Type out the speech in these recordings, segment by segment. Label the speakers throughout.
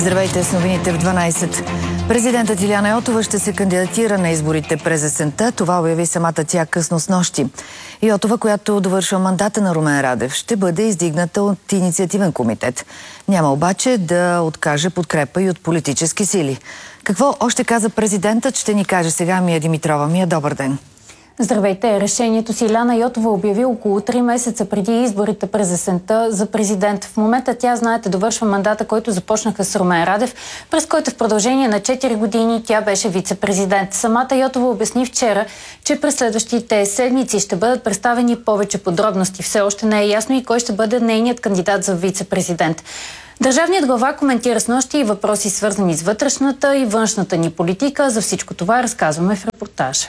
Speaker 1: Здравейте с новините в 12. Президентът Илияна Йотова ще се кандидатира на изборите през есента. Това обяви самата тя късно снощи. Йотова, която довършва мандата на Румен Радев, ще бъде издигната от инициативен комитет. Няма обаче да откаже подкрепа и от политически сили. Какво още каза президентът, ще ни каже сега Мия Димитрова. Мия, добър ден.
Speaker 2: Здравейте! Решението си Илияна Йотова обяви около 3 месеца преди изборите през есента за президент. В момента тя, знаете, довършва мандата, който започнаха с Румен Радев, през който в продължение на 4 години тя беше вице-президент. Самата Йотова обясни вчера, че през следващите седмици ще бъдат представени повече подробности. Все още не е ясно и кой ще бъде нейният кандидат за вице-президент. Държавният глава коментира снощи и въпроси, свързани с вътрешната и външната ни политика. За всичко това разказваме в репортажа.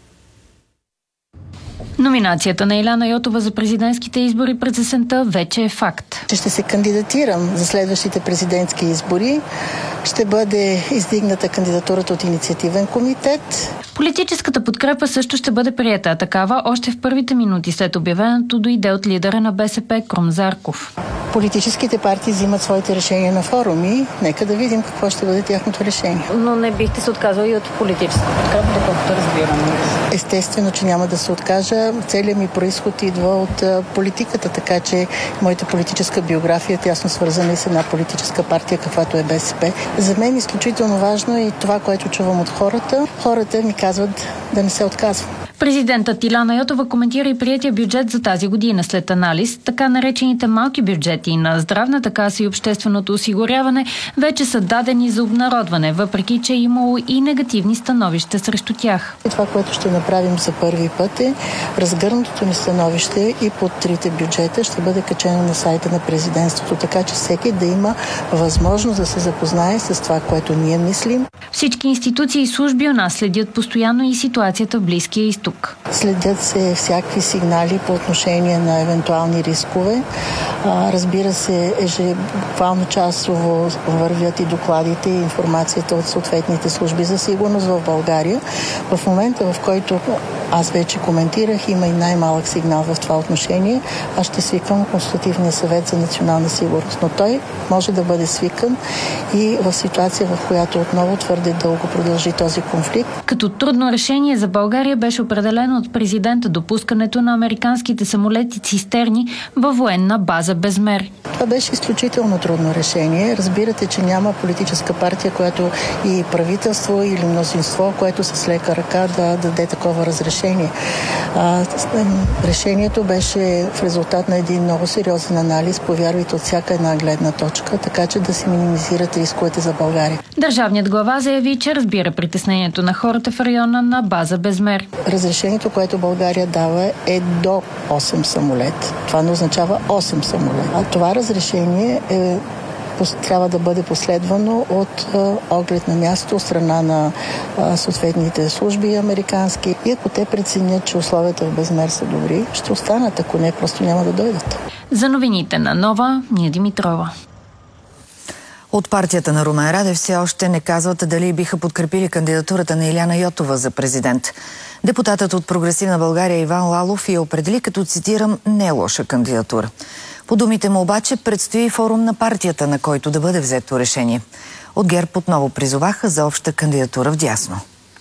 Speaker 2: Номинацията на Илияна Йотова за президентските избори през есента вече е факт.
Speaker 3: Ще се кандидатирам за следващите президентски избори. Ще бъде издигната кандидатурата от инициативен комитет.
Speaker 2: Политическата подкрепа също ще бъде приета. Такава още в първите минути след обявеното дойде от лидера на БСП Крум Зарков.
Speaker 3: Политическите партии взимат своите решения на форуми. Нека да видим какво ще бъде тяхното решение.
Speaker 2: Но не бихте се отказали от политическа подкрепа, доколкото разбирам.
Speaker 3: Естествено, че няма да се откажа. Целият ми произход идва от политиката, така че моята политическа биография е тясно свързана и с една политическа партия, каквато е БСП. За мен е изключително важно и това, което чувам от хората. Хората ми казват да не се отказвам.
Speaker 2: Президентът Илияна Йотова коментира и приетия бюджет за тази година след анализ. Така наречените малки бюджети на здравната каса и общественото осигуряване вече са дадени за обнародване, въпреки че е имало и негативни становища срещу тях.
Speaker 3: И това, което ще направим за първи път е разгърнатото ни становище и под трите бюджета ще бъде качено на сайта на президентството, така че всеки да има възможност да се запознае с това, което ние мислим.
Speaker 2: Всички институции и служби у нас следят постоянно и ситуацията в Близкия изток.
Speaker 3: Следят се всякакви сигнали по отношение на евентуални рискове. Разбира се, буквално часово вървят и докладите и информацията от съответните служби за сигурност в България. В момента, в който аз вече коментирах, има и най-малък сигнал в това отношение. Аз ще свикам Консултативния съвет за национална сигурност. Но той може да бъде свикан и в ситуация, в която отново твърде дълго продължи този конфликт.
Speaker 2: Като трудно решение за България беше определено от президента допускането на американските самолети цистерни във военна база Безмер.
Speaker 3: Това беше изключително трудно решение. Разбирате, че няма политическа партия, която и правителство или мнозинство, което с лека ръка да даде такова разрешение. Решението беше в резултат на един много сериозен анализ, повярвайте, от всяка една гледна точка, така че да се минимизират рисковете за България.
Speaker 2: Държавният глава заяви, че разбира притеснението на хората в района на база Безмер.
Speaker 3: Разрешението, което България дава, е до 8 самолет. Това не означава 8 самолет. А това разрешение трябва да бъде последвано от оглед на място от страна на съответните служби американски. И ако те преценят, че условията в Безмер са добри, ще останат. Ако не, просто няма да дойдат.
Speaker 2: За новините на Нова, Мия Димитрова.
Speaker 1: От партията на Румен Радев все още не казват дали биха подкрепили кандидатурата на Илияна Йотова за президент. Депутатът от Прогресивна България Иван Лалов я определи като, цитирам, не лоша кандидатура. По думите му обаче предстои форум на партията, на който да бъде взето решение. От ГЕРБ отново призоваха за обща кандидатура вдясно.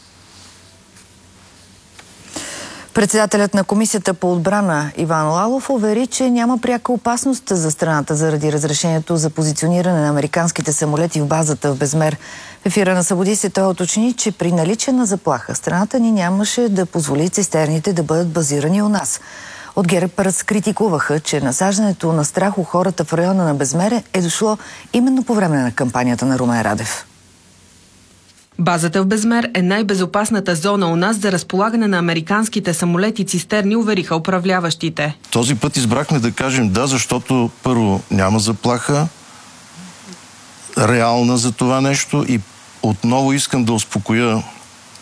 Speaker 1: Председателят на Комисията по отбрана Иван Лалов увери, че няма пряка опасност за страната заради разрешението за позициониране на американските самолети в базата в Безмер. В ефира на Събуди се той уточни, че при наличие на заплаха страната ни нямаше да позволи цистерните да бъдат базирани у нас. От ГЕРБ разкритикуваха, че насаждането на страх у хората в района на Безмер е дошло именно по време на кампанията на Румен Радев.
Speaker 4: Базата в Безмер е най-безопасната зона у нас за разполагане на американските самолети цистерни, увериха управляващите.
Speaker 5: Този път избрахме да кажем да, защото първо няма заплаха реална за това нещо и отново искам да успокоя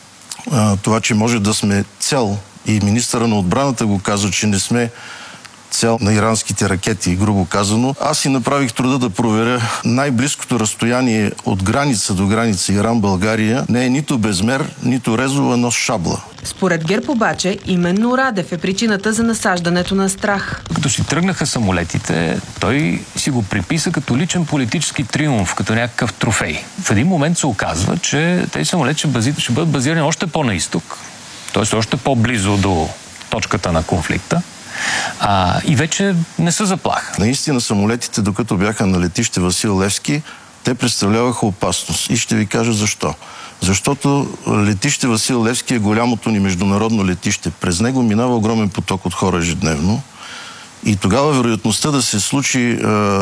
Speaker 5: това, че може да сме цел. И министъра на отбраната го каза, че не сме цел на иранските ракети, грубо казано. Аз си направих труда да проверя най-близкото разстояние от граница до граница Иран-България не е нито Безмер, нито Резова, но Шабла.
Speaker 4: Според ГЕРБ обаче, именно Радев е причината за насаждането на страх.
Speaker 6: Като си тръгнаха самолетите, той си го приписа като личен политически триумф, като някакъв трофей. В един момент се оказва, че тези самолети ще бъдат базирани още по-на изток, т.е. още по-близо до точката на конфликта. И вече не са заплаха.
Speaker 5: Наистина самолетите, докато бяха на летище Васил Левски, те представляваха опасност. И ще ви кажа защо. Защото летище Васил Левски е голямото ни международно летище. През него минава огромен поток от хора ежедневно. И тогава вероятността да се случи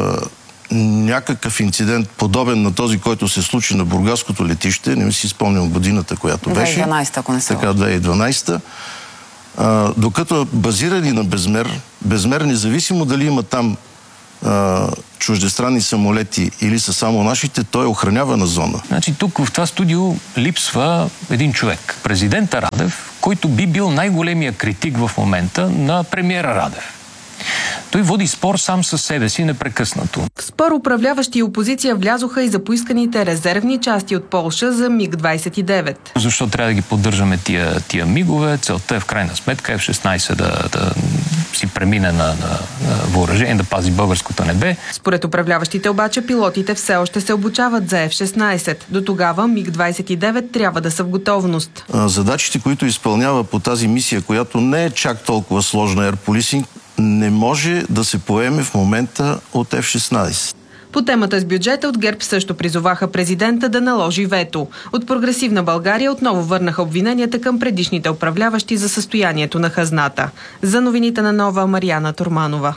Speaker 5: някакъв инцидент, подобен на този, който се случи на Бургаското летище, не ми си спомням годината, която беше.
Speaker 7: 2012, ако не се
Speaker 5: така, 2012. Докато базирани на Безмер, независимо дали има там чуждестранни самолети или са само нашите, той е охранявана зона.
Speaker 6: Значи тук в това студио липсва един човек. Президента Радев, който би бил най-големия критик в момента на премиера Радев. Той води спор сам със себе си непрекъснато.
Speaker 4: В спор управляващи и опозиция влязоха и за поисканите резервни части от Полша за МиГ-29.
Speaker 6: Защо трябва да ги поддържаме тия мигове? Целта е в крайна сметка F-16 да си премине на въоръжение, да пази българското небе.
Speaker 4: Според управляващите обаче пилотите все още се обучават за F-16. До тогава МиГ-29 трябва да са в готовност.
Speaker 5: Задачите, които изпълнява по тази мисия, която не е чак толкова сложна, Air Policing, не може да се поеме в момента от F-16.
Speaker 4: По темата с бюджета от ГЕРБ също призоваха президента да наложи вето. От Прогресивна България отново върнаха обвиненията към предишните управляващи за състоянието на хазната. За новините на Нова, Мариана Торманова.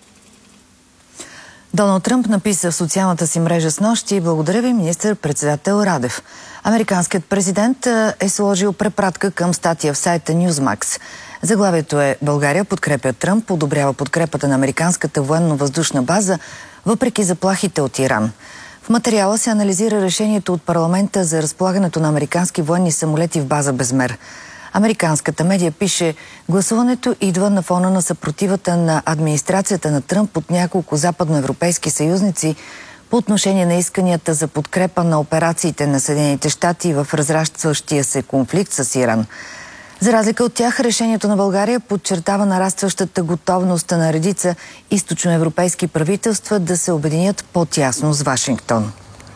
Speaker 1: Доналд Тръмп написа в социалната си мрежа снощи: "Благодаря ви, министър-председател Радев." Американският президент е сложил препратка към статия в сайта Newsmax. Заглавието е: "България подкрепя Тръмп, одобрява подкрепата на американската военно-въздушна база, въпреки заплахите от Иран." В материала се анализира решението от парламента за разполагането на американски военни самолети в база Безмер. Американската медия пише: "Гласуването идва на фона на съпротивата на администрацията на Тръмп от няколко западноевропейски съюзници по отношение на исканията за подкрепа на операциите на Съединените щати в разрастващия се конфликт с Иран. За разлика от тях, решението на България подчертава нарастващата готовност на редица източноевропейски правителства да се обединят по-тясно с Вашингтон."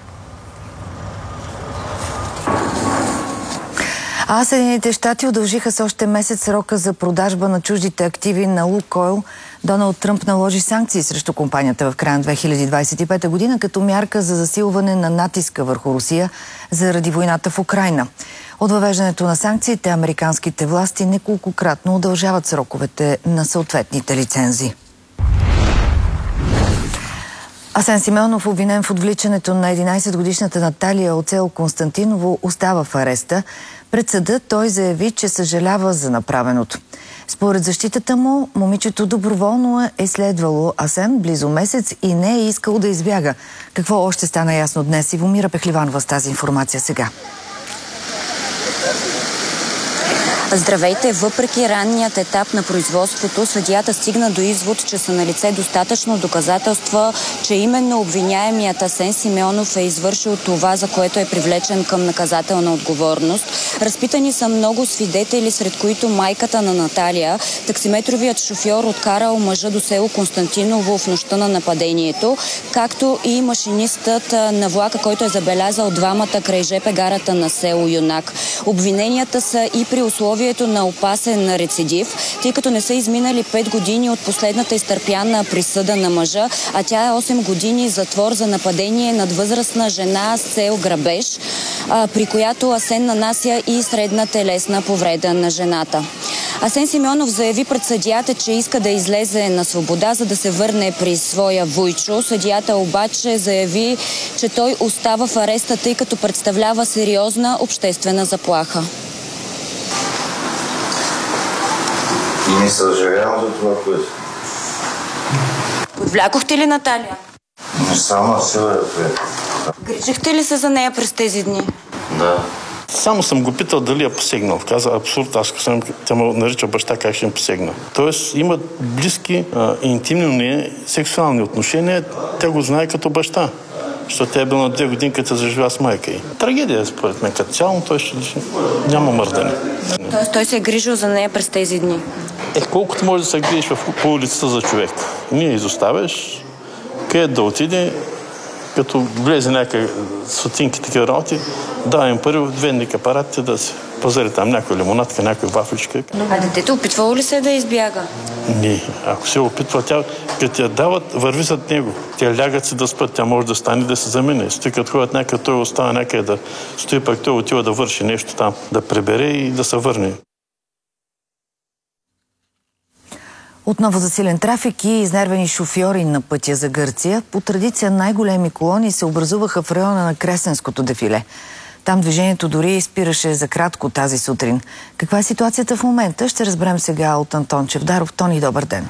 Speaker 1: А Съединените щати удължиха с още месец срока за продажба на чуждите активи на Лукойл. Доналд Тръмп наложи санкции срещу компанията в края на 2025 година като мярка за засилване на натиска върху Русия заради войната в Украйна. От въвеждането на санкциите американските власти неколкократно удължават сроковете на съответните лицензи. Асен Симеонов, обвинен в отвличането на 11-годишната Наталия от село Константиново, остава в ареста. Пред съда той заяви, че съжалява за направеното. Според защитата му, момичето доброволно е следвало Асен близо месец и не е искал да избяга. Какво още стана ясно днес? Ивомира Пехливанова с тази информация сега.
Speaker 8: Здравейте! Въпреки ранният етап на производството, съдията стигна до извод, че са налице достатъчно доказателства, че именно обвиняемият Асен Симеонов е извършил това, за което е привлечен към наказателна отговорност. Разпитани са много свидетели, сред които майката на Наталия. Таксиметровият шофьор откарал мъжа до село Константиново в нощта на нападението, както и машинистът на влака, който е забелязал двамата край жп гарата на село Юнак. Обвиненията са и при условието на опасен рецидив, тъй като не са изминали 5 години от последната изтърпяна присъда на мъжа, а тя е 8 години затвор за нападение над възрастна жена с цел грабеж, при която Асен нанася и средна телесна повреда на жената. Асен Симеонов заяви пред съдията, че иска да излезе на свобода, за да се върне при своя вуйчо. Съдията обаче заяви, че той остава в ареста, тъй като представлява сериозна обществена заплаха.
Speaker 9: И не съжалявам за това, което...
Speaker 8: Отвлякохте ли Наталия?
Speaker 9: Не само сила,
Speaker 8: Грижихте ли се за нея през тези дни?
Speaker 9: Да.
Speaker 7: Само съм го питал дали е посегнал. Каза абсурд, аз съм, тя ме нарича баща, как ще им посегна. Тоест имат близки, интимни, но не сексуални отношения. Тя го знае като баща. Защото тя е била на 2 години, като се заживя с майка й. Трагедия, според мен, като цяло, той ще няма мърдане.
Speaker 8: Тоест той се е грижил за нея през тези дни?
Speaker 7: Колкото може да се грижиш по улицата за човек. Ние изоставяш, където да отиде, като влезе някакъв сутинки, такива работи, давам пари в двенник апаратите да се пазари там някоя лимонадка, някоя вафличка.
Speaker 8: А детето опитвало ли се да избяга?
Speaker 7: Не. Ако се опитва, като я дават, върви зад него. Те лягат си да спят, тя може да стане да се замине. Стои като ходят някъде, той остава някъде да стои, пък той отива да върши нещо там, да прибере и да се върне.
Speaker 1: Отново засилен трафик и изнервени шофьори на пътя за Гърция. По традиция най-големи колони се образуваха в района на Кресенското дефиле. Там движението дори спираше за кратко тази сутрин. Каква е ситуацията в момента? Ще разберем сега от Антон Чевдаров. Тони, добър ден!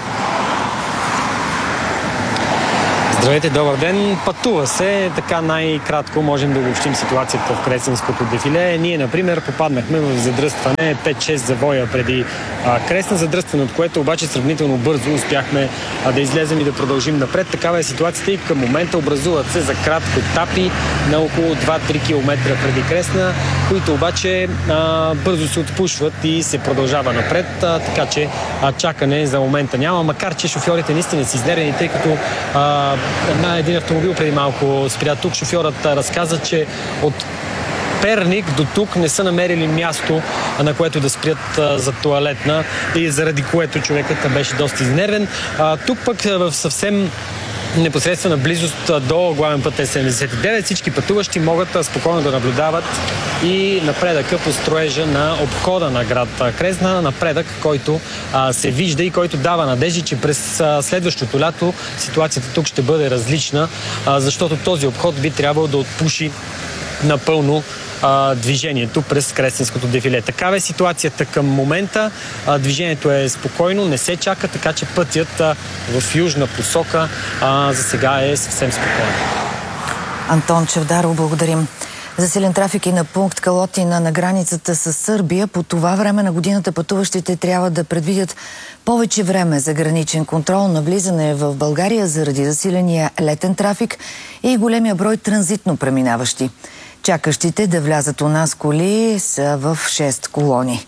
Speaker 10: Здравейте, добър ден! Пътува се. Така най-кратко можем да обобщим ситуацията в Кресенското дефиле. Ние, например, попаднахме в задръстване 5-6 завоя преди Кресна, задръстване, от което обаче сравнително бързо успяхме да излезем и да продължим напред. Такава е ситуацията и към момента образуват се за кратко етапи на около 2-3 км преди Кресна, които обаче бързо се отпушват и се продължава напред, така че чакане за момента няма, макар че шофьорите наистина са изнервени, тъй като един автомобил преди малко спря тук. Шофьорът разказа, че от Перник до тук не са намерили място, на което да спрят за тоалетна и заради което човекът беше доста изнервен. Тук пък в съвсем непосредствена близост до главен път Е79 всички пътуващи могат спокойно да наблюдават и напредъка по строежа на обхода на град Кресна, напредък, който се вижда и който дава надежди, че през следващото лято ситуацията тук ще бъде различна, защото този обход би трябвало да отпуши напълно движението през Кресенското дефиле. Такава е ситуацията към момента. Движението е спокойно, не се чака, така че пътят в южна посока за сега е съвсем спокоен.
Speaker 1: Антон Чевдаров, благодарим. Засилен трафик и на пункт Калотина на границата с Сърбия. По това време на годината пътуващите трябва да предвидят повече време за граничен контрол на влизане в България заради засиления летен трафик и големия брой транзитно преминаващи. Чакащите да влязат у нас коли са в 6 колони.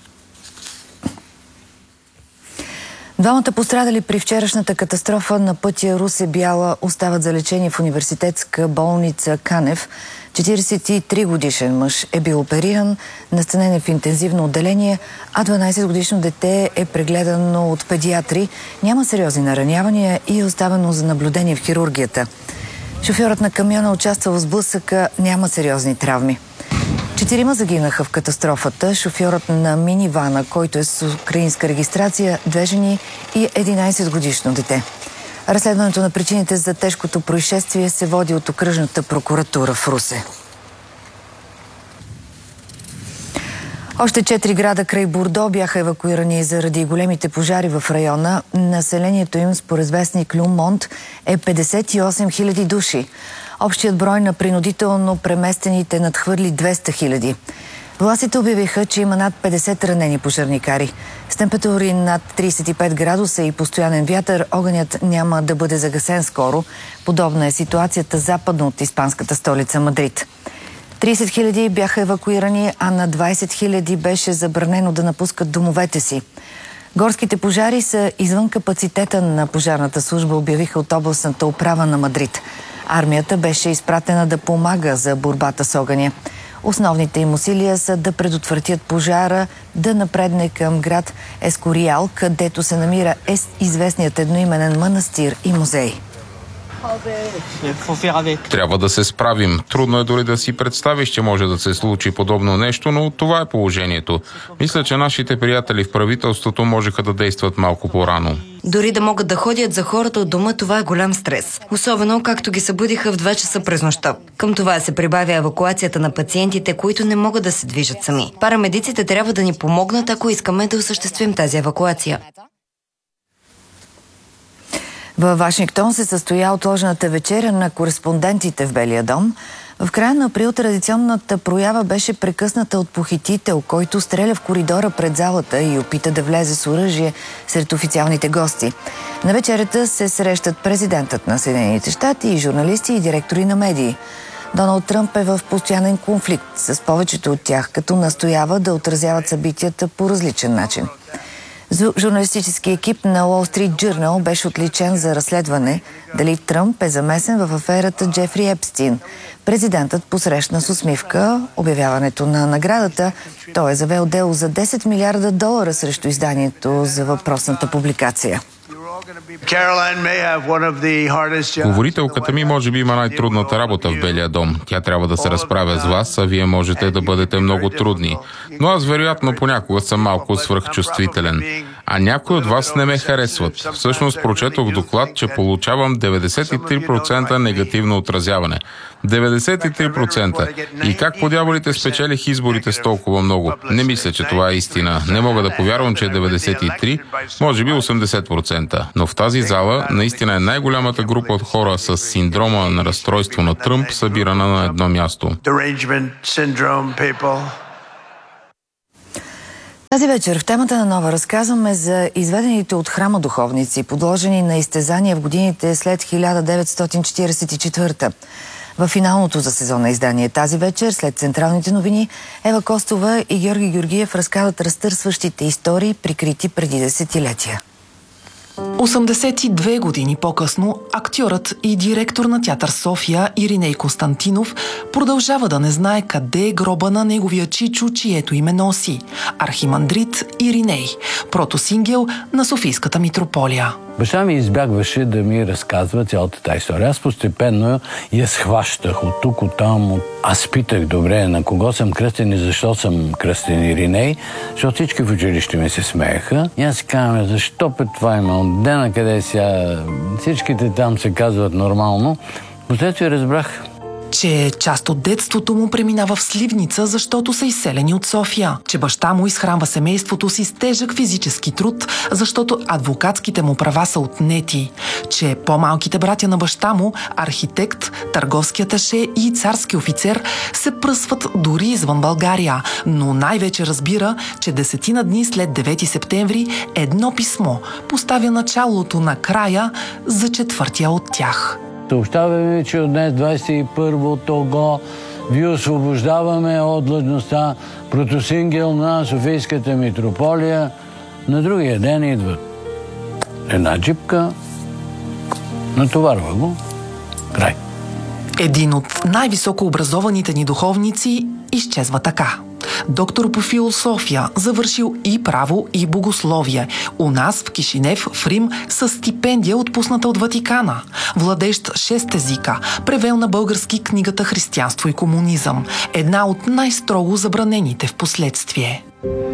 Speaker 1: Двамата пострадали при вчерашната катастрофа на пътя Русе-Бяла остават за лечение в университетска болница Канев. 43 годишен мъж е бил опериран, настанен е в интензивно отделение, а 12-годишно дете е прегледано от педиатри. Няма сериозни наранявания и е оставено за наблюдение в хирургията. Шофьорът на камиона участвал в сблъсъка, няма сериозни травми. 4 загинаха в катастрофата. Шофьорът на минивана, който е с украинска регистрация, 2 жени и 11-годишно дете. Разследването на причините за тежкото происшествие се води от окръжната прокуратура в Русе. Още 4 града край Бордо бяха евакуирани заради големите пожари в района. Населението им, според вестник Ле Монт, е 58 000 души. Общият брой на принудително преместените надхвърли 200 000. Властите обявиха, че има над 50 ранени пожарникари. С температури над 35 градуса и постоянен вятър, огънят няма да бъде загасен скоро. Подобна е ситуацията западно от испанската столица Мадрид. 30 000 бяха евакуирани, а на 20 000 беше забранено да напускат домовете си. Горските пожари са извън капацитета на пожарната служба, обявиха от областната управа на Мадрид. Армията беше изпратена да помага за борбата с огъня. Основните им усилия са да предотвратят пожара, да напредне към град Ескориал, където се намира известният едноименен манастир и музей.
Speaker 11: Трябва да се справим. Трудно е дори да си представиш, че може да се случи подобно нещо, но това е положението. Мисля, че нашите приятели в правителството можеха да действат малко по-рано.
Speaker 12: Дори да могат да ходят за хората от дома, това е голям стрес. Особено както ги събудиха в 2 часа през нощта. Към това се прибавя евакуацията на пациентите, които не могат да се движат сами. Парамедиците трябва да ни помогнат, ако искаме да осъществим тази евакуация.
Speaker 1: Във Вашингтон се състоя отложената вечеря на кореспондентите в Белия дом. В края на април традиционната проява беше прекъсната от похитител, който стреля в коридора пред залата и опита да влезе с оръжие сред официалните гости. На вечерята се срещат президентът на Съединените щати и журналисти и директори на медии. Доналд Тръмп е в постоянен конфликт с повечето от тях, като настоява да отразяват събитията по различен начин. Журналистически екип на Wall Street Journal беше отличен за разследване дали Тръмп е замесен в аферата Джефри Епстин. Президентът посрещна с усмивка обявяването на наградата. Той е завел дело за $10 милиарда срещу изданието за въпросната публикация.
Speaker 11: Говорителката ми може би има най-трудната работа в Белия дом. Тя трябва да се разправя с вас, а вие можете да бъдете много трудни. Но аз вероятно понякога съм малко свръхчувствителен. А някои от вас не ме харесват. Всъщност прочетох в доклад, че получавам 93% негативно отразяване. 93%. И как по дяволите спечелих изборите с толкова много? Не мисля, че това е истина. Не мога да повярвам, че е 93%, може би 80%. Но в тази зала наистина е най-голямата група от хора с синдрома на разстройство на Тръмп, събирана на едно място.
Speaker 1: Тази вечер в темата на Нова разказваме за изведените от храма духовници, подложени на изтезания в годините след 1944. В финалното за сезона издание тази вечер, след централните новини, Ева Костова и Георги Георгиев разказват разтърсващите истории, прикрити преди десетилетия.
Speaker 13: 82 години по-късно актьорът и директор на театър София Ириней Константинов продължава да не знае къде е гроба на неговия чичо, чието име носи – архимандрит Ириней, протосингел на Софийската митрополия.
Speaker 14: Баща ми избягваше да ми разказва цялата тази история. Аз постепенно я схващах от тук, от там. Аз питах, добре, на кого съм кръстен и защо съм кръстен Ириней, защото всички в училище ми се смееха. И аз си казвам, защо път това има? От дена къде сега всичките там се казват нормално. Последствие разбрах,
Speaker 13: че част от детството му преминава в Сливница, защото са изселени от София. Че баща му изхранва семейството си с тежък физически труд, защото адвокатските му права са отнети. Че по-малките братя на баща му, архитект, търговски аташе и царски офицер, се пръсват дори извън България. Но най-вече разбира, че 10 дни след 9 септември едно писмо поставя началото на края за четвъртия от тях.
Speaker 14: Съобщаваме, че от днес 21-го ви освобождаваме от длъжността протосингел на Софийската митрополия. На другия ден идват една джипка, натоварва го, край.
Speaker 13: Един от най-високо образованите ни духовници изчезва така. Доктор по философия, завършил и право, и богословие. У нас в Кишинев, в Рим, с стипендия, отпусната от Ватикана. Владещ 6 езика, превел на български книгата «Християнство и комунизъм». Една от най-строго забранените в последствие.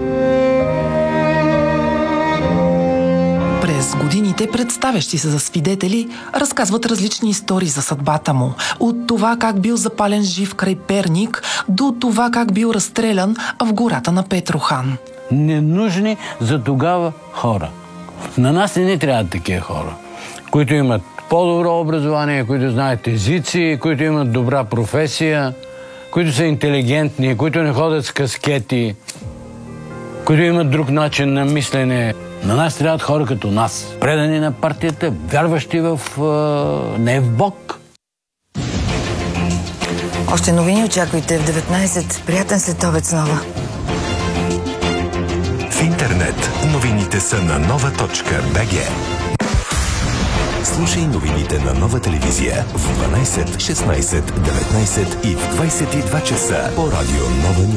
Speaker 13: През годините, представящи се за свидетели, разказват различни истории за съдбата му. От това как бил запален жив край Перник, до това как бил разстрелян в гората на Петрохан.
Speaker 14: Ненужни за тогава хора. На нас не ни трябват такива хора, които имат по-добро образование, които знаят езици, които имат добра професия, които са интелигентни, които не ходят с каскети, които имат друг начин на мислене. На нас трябват хора като нас, предани на партията, вярващи в не в Бог.
Speaker 1: Още новини очаквайте в 19. Приятен следобед с Нова.
Speaker 15: В интернет новините са на nova.bg. Слушай новините на Нова телевизия в 12, 16, 19 и в 22 часа по радио Нова.